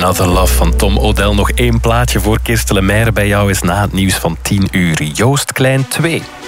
Another Love van Tom Odell. Nog 1 plaatje voor Kirsten Lemaire bij jou is na het nieuws van 10 uur. Joost Klein 2.